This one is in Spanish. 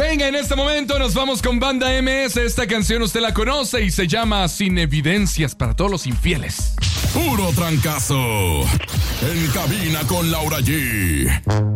Venga, en este momento nos vamos con Banda MS. Esta canción usted la conoce y se llama Sin Evidencias para todos los infieles. Puro trancazo. En cabina con Laura G.